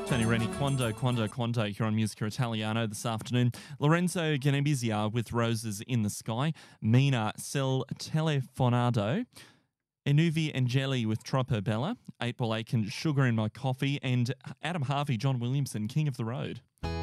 Tony Rennie, Quando here on Musica Italiano this afternoon. Lorenzo Ganebizia with Roses in the Sky. Mina Cel Telefonado. Enuvi Angeli with Troppo Bella. 8 Ball Aiken, Sugar in My Coffee. And Adam Harvey, John Williamson, King of the Road.